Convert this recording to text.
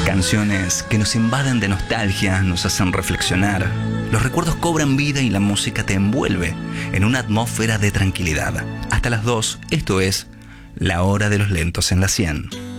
Canciones que nos invaden de nostalgia, nos hacen reflexionar. Los recuerdos cobran vida y la música te envuelve en una atmósfera de tranquilidad. Hasta las 2, esto es La Hora de los Lentos en la 100.